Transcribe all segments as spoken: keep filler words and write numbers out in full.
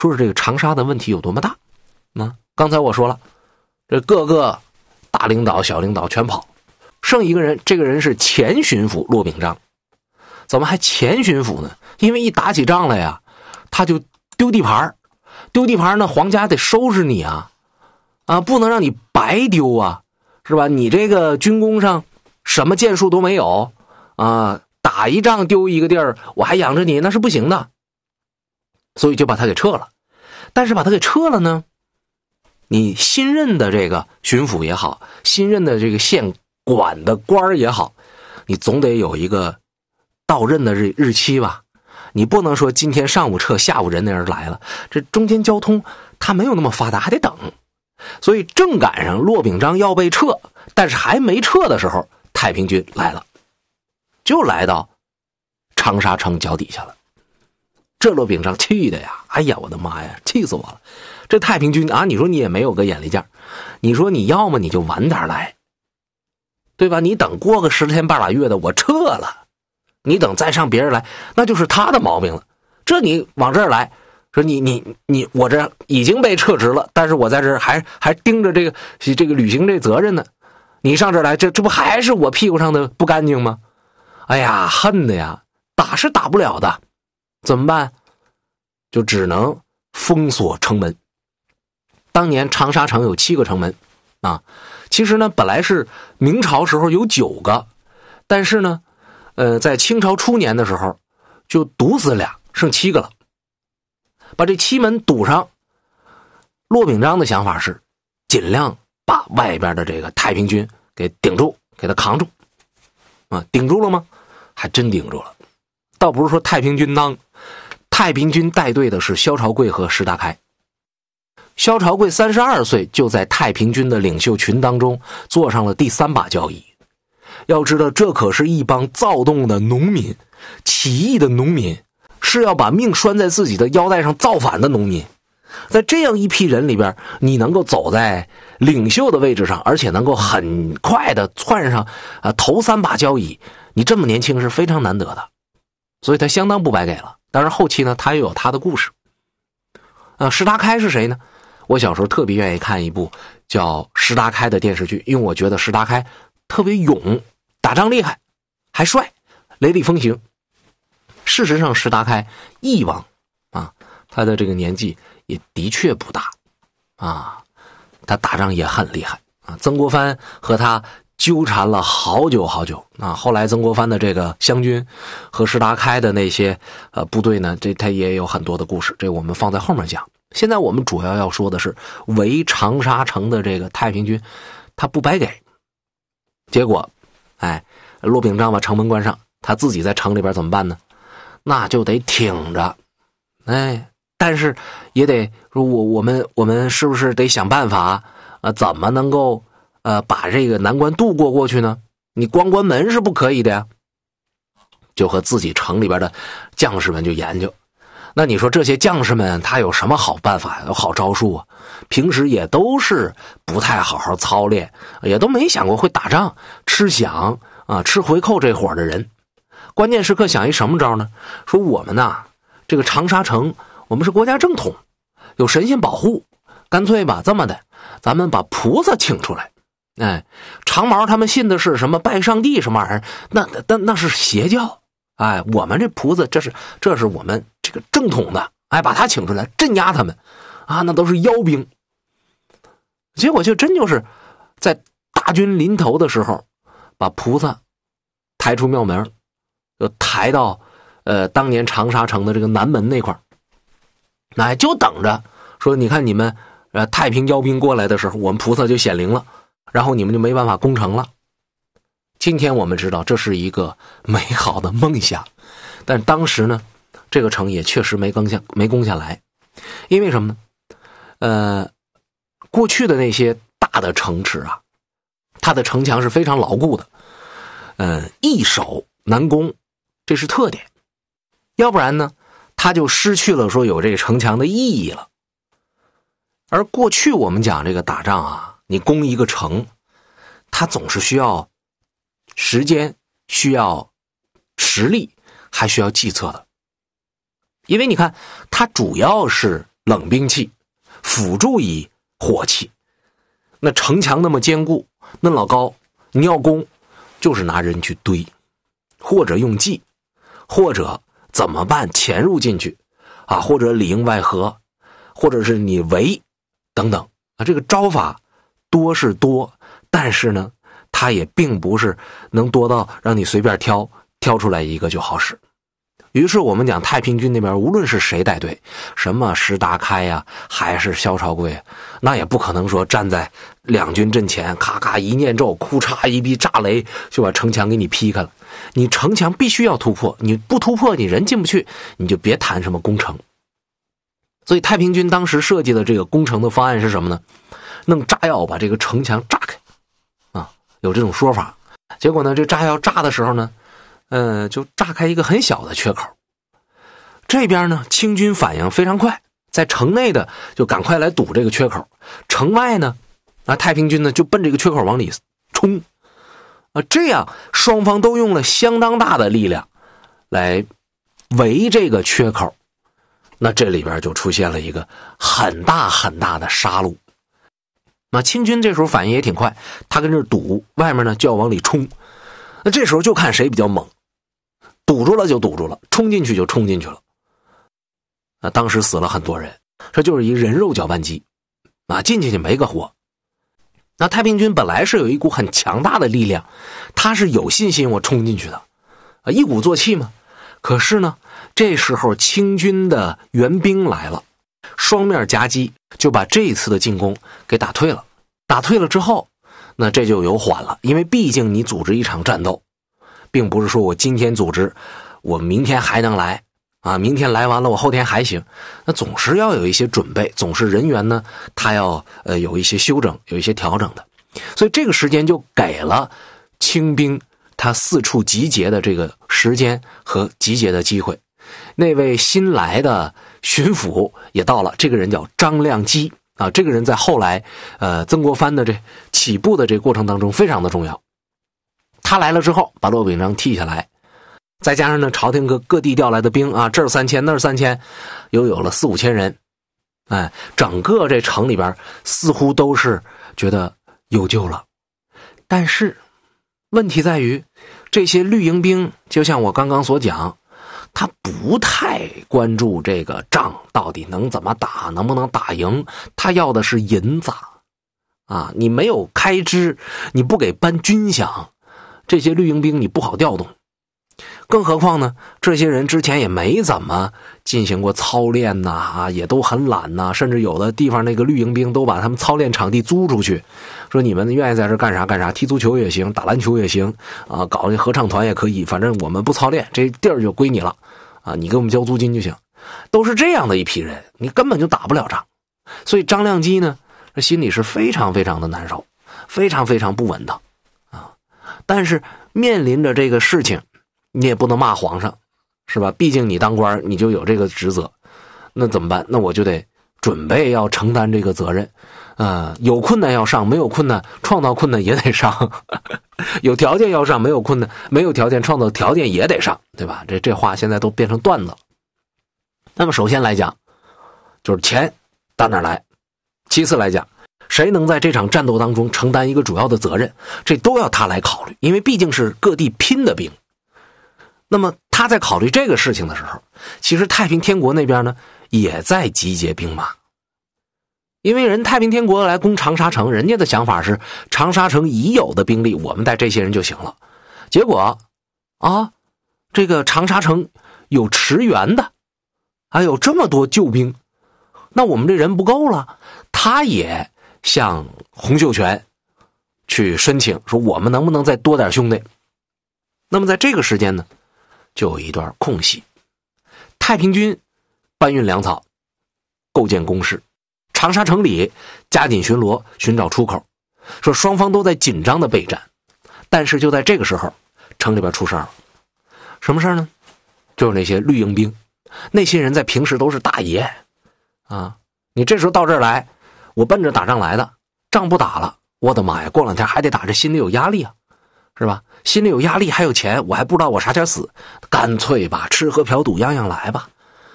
说是这个长沙的问题有多么大。那刚才我说了，这各个大领导小领导全跑，剩一个人，这个人是前巡抚骆秉章。怎么还前巡抚呢？因为一打起仗来呀，他就丢地盘，丢地盘呢，皇家得收拾你啊，啊，不能让你白丢啊，是吧？你这个军功上什么建树都没有啊，打一仗丢一个地儿，我还养着你，那是不行的。所以就把他给撤了。但是把他给撤了呢，你新任的这个巡抚也好，新任的这个县管的官也好，你总得有一个到任的日日期吧。你不能说今天上午撤，下午人那人来了，这中间交通它没有那么发达，还得等。所以正赶上骆秉章要被撤，但是还没撤的时候，太平军来了，就来到长沙城脚底下了。这骆秉章气的呀，哎呀，我的妈呀，气死我了！这太平军啊，你说你也没有个眼力劲儿，你说你要么你就晚点来，对吧？你等过个十天半拉月的，我撤了，你等再上别人来，那就是他的毛病了。这你往这儿来，说你你你，我这已经被撤职了，但是我在这儿还还盯着这个这个履行这责任呢。你上这儿来，这这不还是我屁股上的不干净吗？哎呀，恨的呀，打是打不了的。怎么办？就只能封锁城门。当年长沙城有七个城门啊，其实呢本来是明朝时候有九个，但是呢呃在清朝初年的时候就堵死俩，剩七个了。把这七门堵上，骆秉章的想法是尽量把外边的这个太平军给顶住，给他扛住啊。顶住了吗？还真顶住了。倒不是说太平军当，太平军带队的是萧朝贵和石达开。萧朝贵三十二岁就在太平军的领袖群当中坐上了第三把交椅。要知道，这可是一帮躁动的农民，起义的农民，是要把命拴在自己的腰带上造反的农民。在这样一批人里边，你能够走在领袖的位置上，而且能够很快的窜上啊头三把交椅，你这么年轻是非常难得的。所以他相当不白给了。当然后期呢，他又有他的故事。呃，石达开是谁呢？我小时候特别愿意看一部叫《石达开》的电视剧，因为我觉得石达开特别勇，打仗厉害，还帅，雷厉风行。事实上，石达开义王啊，他的这个年纪也的确不大啊，他打仗也很厉害啊。曾国藩和他纠缠了好久好久啊！后来曾国藩的这个湘军和石达开的那些呃部队呢，这他也有很多的故事，这我们放在后面讲。现在我们主要要说的是围长沙城的这个太平军，他不白给。结果，哎，骆秉章把城门关上，他自己在城里边怎么办呢？那就得挺着，哎，但是也得说我我们我们是不是得想办法啊？怎么能够？呃，把这个难关渡过过去呢？你光关门是不可以的呀。就和自己城里边的将士们就研究。那你说这些将士们他有什么好办法、有好招数啊？平时也都是不太好好操练，也都没想过会打仗、吃饷啊、吃回扣这伙的人。关键时刻想一什么招呢？说我们呐，这个长沙城，我们是国家正统，有神仙保护，干脆吧，这么的，咱们把菩萨请出来。哎，长毛他们信的是什么拜上帝什么玩意儿？那那那是邪教。哎，我们这菩萨，这是这是我们这个正统的。哎，把他请出来镇压他们，啊，那都是妖兵。结果就真就是在大军临头的时候，把菩萨抬出庙门，就抬到呃当年长沙城的这个南门那块儿，哎，就等着说，你看你们呃太平妖兵过来的时候，我们菩萨就显灵了。然后你们就没办法攻城了。今天我们知道这是一个美好的梦想，但当时呢，这个城也确实没攻下，没攻下来。因为什么呢？呃，过去的那些大的城池啊，它的城墙是非常牢固的，呃，易守难攻，这是特点。要不然呢，它就失去了说有这个城墙的意义了。而过去我们讲这个打仗啊，你攻一个城，它总是需要时间，需要实力，还需要计策的。因为你看，它主要是冷兵器，辅助以火器。那城墙那么坚固，那老高，你要攻，就是拿人去堆，或者用计，或者怎么办？潜入进去，啊，或者里应外合，或者是你围，等等啊，这个招法多是多，但是呢，它也并不是能多到让你随便挑挑出来一个就好使。于是我们讲太平军那边，无论是谁带队，什么石达开呀、啊，还是萧朝贵，那也不可能说站在两军阵前，咔咔一念咒，哭嚓一逼炸雷，就把城墙给你劈开了。你城墙必须要突破，你不突破，你人进不去，你就别谈什么攻城。所以太平军当时设计的这个攻城的方案是什么呢？弄炸药把这个城墙炸开，啊，有这种说法。结果呢，这炸药炸的时候呢，呃，就炸开一个很小的缺口。这边呢，清军反应非常快，在城内的就赶快来堵这个缺口，城外呢，啊，太平军呢就奔这个缺口往里冲，啊，这样双方都用了相当大的力量来围这个缺口，那这里边就出现了一个很大很大的杀戮。那清军这时候反应也挺快，他跟这堵，外面呢就要往里冲，那这时候就看谁比较猛，堵住了就堵住了，冲进去就冲进去了。啊，当时死了很多人，这就是一人肉搅拌机，啊，进去就没个活。那太平军本来是有一股很强大的力量，他是有信心我冲进去的，啊，一鼓作气嘛。可是呢，这时候清军的援兵来了，双面夹击，就把这一次的进攻给打退了。打退了之后，那这就有缓了，因为毕竟你组织一场战斗，并不是说我今天组织，我明天还能来啊，明天来完了我后天还行，那总是要有一些准备，总是人员呢他要呃有一些修整，有一些调整的。所以这个时间就给了清兵他四处集结的这个时间和集结的机会。那位新来的巡抚也到了，这个人叫张亮基啊，这个人在后来呃曾国藩的这起步的这个过程当中非常的重要。他来了之后把骆秉章替下来，再加上呢朝廷各各地调来的兵啊，这儿三千那儿三千，又有了四五千人，哎，整个这城里边似乎都是觉得有救了。但是问题在于，这些绿营兵就像我刚刚所讲，他不太关注这个仗到底能怎么打，能不能打赢，他要的是银子啊！你没有开支，你不给搬军饷，这些绿营兵你不好调动。更何况呢，这些人之前也没怎么进行过操练呐，啊，也都很懒呐，甚至有的地方那个绿营兵都把他们操练场地租出去，说你们愿意在这干啥干啥，踢足球也行，打篮球也行啊，搞那合唱团也可以，反正我们不操练，这地儿就归你了啊，你给我们交租金就行。都是这样的一批人，你根本就打不了仗。所以张亮基呢，这心里是非常非常的难受，非常非常不稳当啊。但是面临着这个事情，你也不能骂皇上，是吧？毕竟你当官，你就有这个职责，那怎么办？那我就得准备要承担这个责任，呃，有困难要上，没有困难创造困难也得上，有条件要上，没有困难没有条件创造条件也得上，对吧？这这话现在都变成段子了。那么首先来讲，就是钱打哪来？其次来讲，谁能在这场战斗当中承担一个主要的责任，这都要他来考虑，因为毕竟是各地拼的兵。那么他在考虑这个事情的时候，其实太平天国那边呢也在集结兵马。因为人太平天国来攻长沙城，人家的想法是长沙城已有的兵力我们带这些人就行了。结果啊，这个长沙城有驰援的，还有这么多救兵，那我们这人不够了。他也向洪秀全去申请说，我们能不能再多点兄弟。那么在这个时间呢，就有一段空隙，太平军搬运粮草，构建工事，长沙城里加紧巡逻，寻找出口，说双方都在紧张的备战。但是就在这个时候，城里边出事了。什么事呢？就是那些绿营兵，那些人在平时都是大爷啊，你这时候到这儿来，我奔着打仗来的，仗不打了，我的妈呀，过两天还得打，这心里有压力啊，是吧？心里有压力，还有钱，我还不知道我啥前死，干脆吧，吃喝嫖赌样样来吧。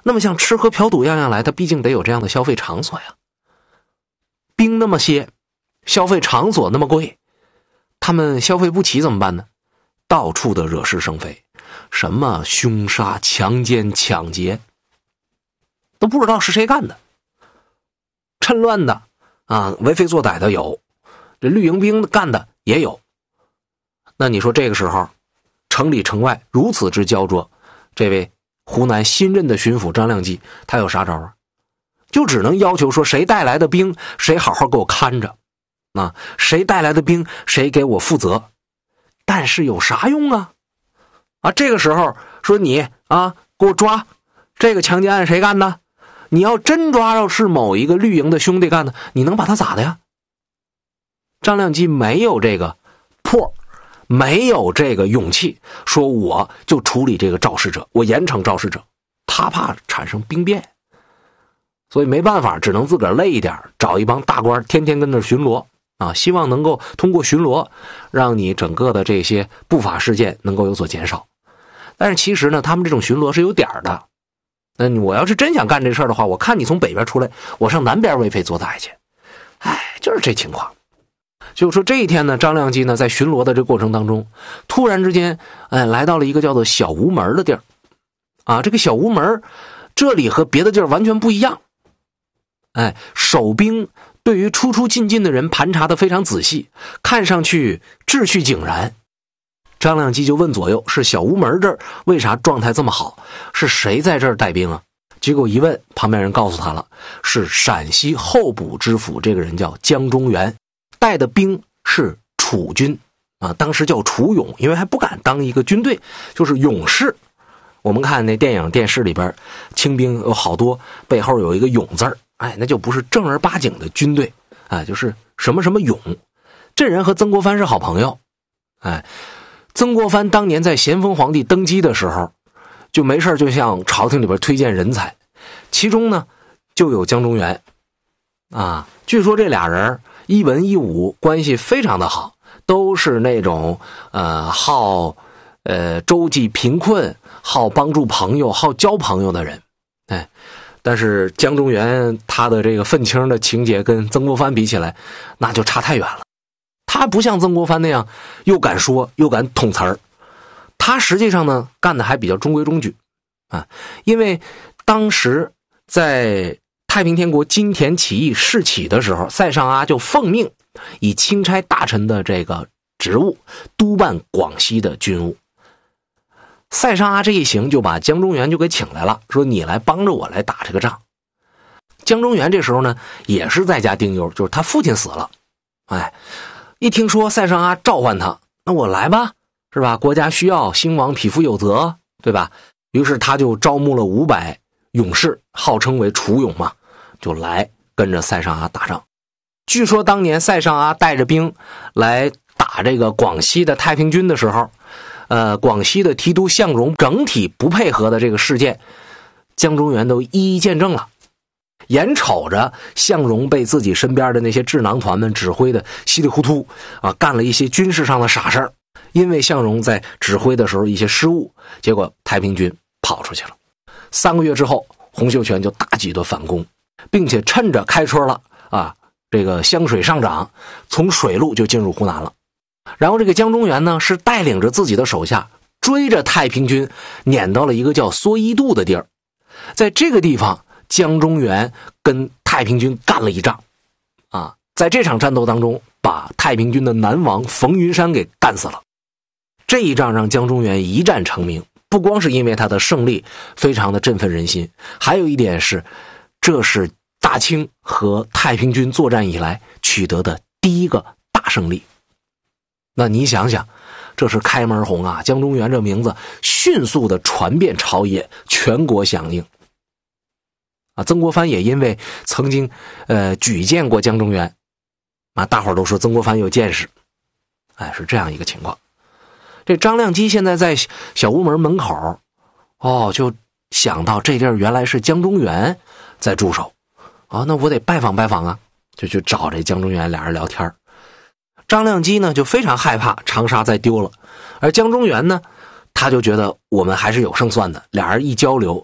那么像吃喝嫖赌样样来，他毕竟得有这样的消费场所呀。兵那么些，消费场所那么贵，他们消费不起怎么办呢？到处的惹是生非，什么凶杀、强奸、抢劫，都不知道是谁干的。趁乱的啊，为非作歹的有，这绿营兵干的也有。那你说这个时候，城里城外如此之焦灼，这位湖南新任的巡抚张亮基，他有啥招啊？就只能要求说，谁带来的兵，谁好好给我看着，啊，谁带来的兵，谁给我负责。但是有啥用啊？啊，这个时候说你啊，给我抓这个强奸案谁干的？你要真抓着是某一个绿营的兄弟干的，你能把他咋的呀？张亮基没有这个魄，没有这个勇气，说我就处理这个肇事者，我严惩肇事者，他怕产生兵变。所以没办法，只能自个儿累一点，找一帮大官天天跟那巡逻啊，希望能够通过巡逻让你整个的这些不法事件能够有所减少。但是其实呢，他们这种巡逻是有点儿的。那我要是真想干这事儿的话，我看你从北边出来，我上南边为非作歹去。哎，就是这情况。就是说这一天呢，张亮基呢在巡逻的这个过程当中，突然之间哎来到了一个叫做小吴门的地儿。啊，这个小吴门这里和别的地儿完全不一样。哎，守兵对于出出进进的人盘查的非常仔细，看上去秩序井然。张亮基就问左右，是小吴门这儿为啥状态这么好？是谁在这儿带兵啊？结果一问，旁边人告诉他了，是陕西候补知府，这个人叫江中原，带的兵是楚军啊，当时叫楚勇，因为还不敢当一个军队，就是勇士。我们看那电影电视里边，清兵有好多背后有一个勇字儿，哎，那就不是正儿八经的军队，哎，就是什么什么勇。这人和曾国藩是好朋友，哎，曾国藩当年在咸丰皇帝登基的时候，就没事就向朝廷里边推荐人才，其中呢就有江中原啊。据说这俩人一文一武关系非常的好，都是那种呃好呃周济贫困、好帮助朋友、好交朋友的人，哎。但是江中原他的这个愤青的情节跟曾国藩比起来，那就差太远了。他不像曾国藩那样又敢说又敢捅词儿，他实际上呢干的还比较中规中矩啊。因为当时在太平天国金田起义事起的时候，塞尚阿就奉命以钦差大臣的这个职务督办广西的军务。塞尚阿这一行就把江中原就给请来了，说你来帮着我来打这个仗。江中原这时候呢也是在家丁忧，就是他父亲死了，哎，一听说塞尚阿召唤他，那我来吧，是吧？国家需要，兴亡匹夫有责，对吧？于是他就招募了五百勇士，号称为楚勇嘛，就来跟着塞尚阿打仗。据说当年塞尚阿带着兵来打这个广西的太平军的时候，呃，广西的提督向荣整体不配合的这个事件，江中原都一一见证了。眼瞅着向荣被自己身边的那些智囊团们指挥的稀里糊涂啊，干了一些军事上的傻事儿。因为向荣在指挥的时候一些失误，结果太平军跑出去了。三个月之后，洪秀全就大举的反攻，并且趁着开春了啊，这个湘水上涨，从水路就进入湖南了。然后这个江中原呢，是带领着自己的手下追着太平军撵到了一个叫梭伊渡的地儿。在这个地方，江中原跟太平军干了一仗啊，在这场战斗当中把太平军的南王冯云山给干死了。这一仗让江中原一战成名，不光是因为他的胜利非常的振奋人心，还有一点是这是大清和太平军作战以来取得的第一个大胜利。那你想想，这是开门红啊！江中原这名字迅速的传遍朝野，全国响应。啊，曾国藩也因为曾经呃举荐过江中原，啊，大伙儿都说曾国藩有见识，哎，是这样一个情况。这张亮基现在在小屋门门口，哦，就想到这地儿原来是江中原在驻守，啊，那我得拜访拜访啊，就去找这江中原，俩人聊天。张亮基呢就非常害怕长沙再丢了，而江中原呢，他就觉得我们还是有胜算的。俩人一交流，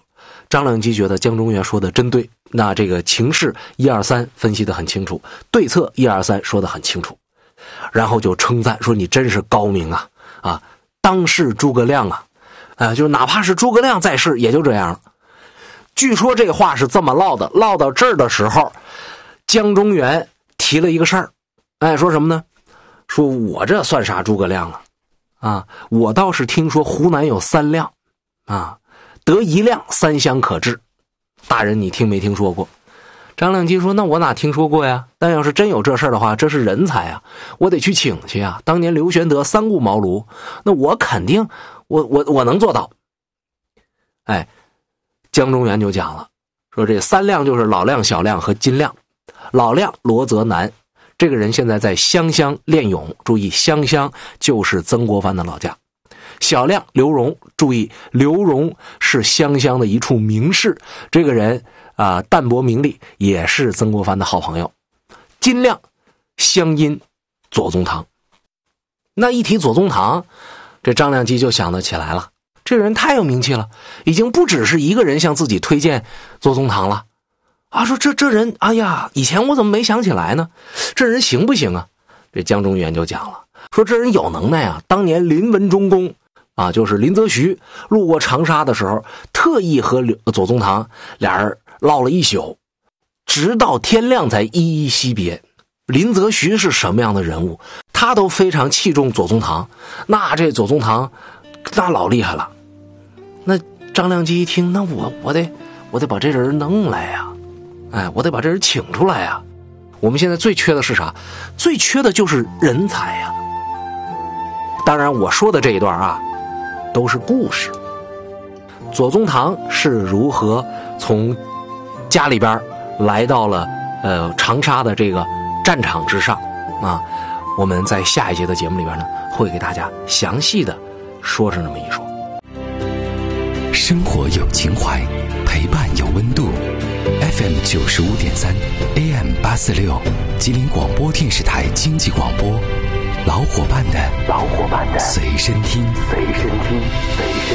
张良基觉得江中源说的真对，那这个情势一二三分析得很清楚，对策一二三说得很清楚，然后就称赞说你真是高明啊啊，当世诸葛亮啊，啊，就是哪怕是诸葛亮在世也就这样了。据说这话是这么唠的，唠到这儿的时候，江中源提了一个事儿，哎，说什么呢？说我这算啥诸葛亮啊？啊，我倒是听说湖南有三亮，啊，得一亮三湘可治。大人你听没听说过？张良基说：“那我哪听说过呀？但要是真有这事儿的话，这是人才啊，我得去请去啊。当年刘玄德三顾茅庐，那我肯定，我我我能做到。”哎。江中源就讲了，说这三亮就是老亮、小亮和金亮。老亮罗泽南，这个人现在在湘乡练勇，注意湘乡就是曾国藩的老家。小亮刘荣，注意刘荣是湘乡的一处名士，这个人啊、呃、淡泊名利，也是曾国藩的好朋友。金亮湘阴左宗棠。那一提左宗棠，这张良基就想得起来了。这人太有名气了，已经不只是一个人向自己推荐左宗棠了啊！说这这人，哎呀，以前我怎么没想起来呢？这人行不行啊？这江中源就讲了，说这人有能耐啊！当年林文忠公啊，就是林则徐路过长沙的时候，特意和左宗棠俩人唠了一宿，直到天亮才依依惜别。林则徐是什么样的人物？他都非常器重左宗棠，那这左宗棠那老厉害了。那张良基一听，那我我得我得把这人弄来呀、啊，哎，我得把这人请出来呀、啊。我们现在最缺的是啥？最缺的就是人才呀、啊。当然，我说的这一段啊，都是故事。左宗棠是如何从家里边来到了呃长沙的这个战场之上啊？我们在下一节的节目里边呢，会给大家详细的说上这么一说。 生活有情怀，陪伴有温度。F M 九十五点三 A M 八四六，吉林广播电视台经济广播，老伙伴的老伙伴的随身听，随身听，随身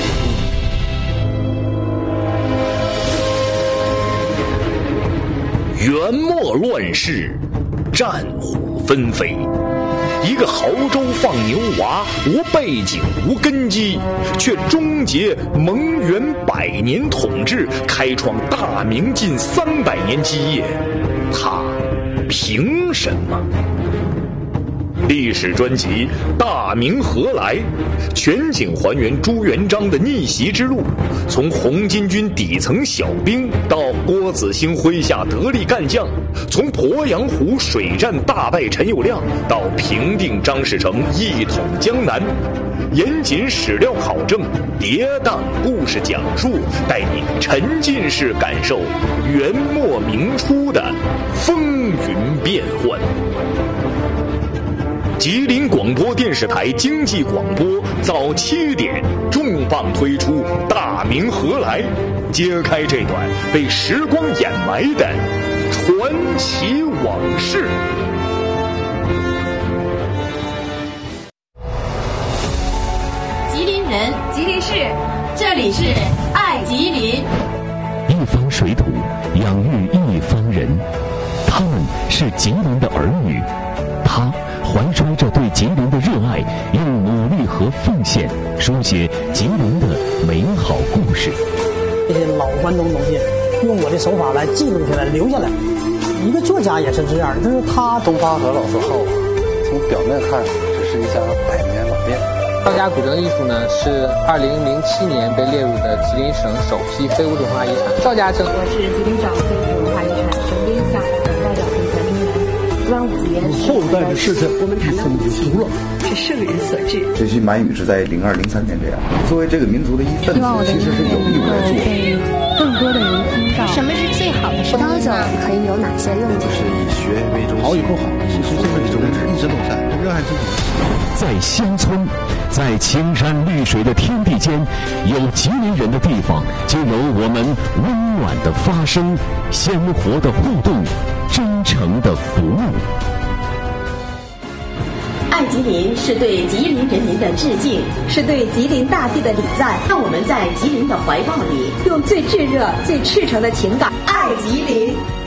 听。元末乱世，战火纷飞。一个亳州放牛娃，无背景无根基，却终结蒙元百年统治，开创大明近三百年基业，他凭什么？历史专辑《大明何来》，全景还原朱元璋的逆袭之路，从红巾军底层小兵到郭子兴麾下得力干将，从鄱阳湖水战大败陈友谅到平定张士诚一统江南，严谨史料考证，跌宕故事讲述，带你沉浸式感受元末明初的风云变幻。吉林广播电视台经济广播早七点重磅推出《大明何来》，揭开这段被时光掩埋的传奇往事。 吉林人，吉林市，这里是爱吉林。 一方水土养育一方人，他们是吉林的儿女，他怀揣着对吉林的热爱，用努力和奉献书写吉林的美好故事。 这些老关东东西，用我的手法来记录下来、留下来。一个作家也是这样，就是他东方和老字号，从表面看只是一家百年老店。 赵家古镇艺术呢，是二零零七年被列入的吉林省首批非物质文化遗产。赵家镇， 我是吉林省非物质文化遗产省编下的代表评选人员端午节。 后代的事情， 我们谈到五行是圣人所制。 这些满语是在零二零三年这样。作为这个民族的一份子，其实是有义务来做。 被更多的人听到什么是最好的葡萄酒可以有哪些用途？ 就是以学为中心，好与不好，其实这个宗旨一直都在，热爱自己。 在乡村，在青山绿水的天地间，有吉林人的地方，就有我们温暖的发声、鲜活的互动、真诚的服务。 爱吉林是对吉林人民的致敬， 是对吉林大地的礼赞。 让我们在吉林的怀抱里， 用最炙热、最赤诚的情感爱吉林。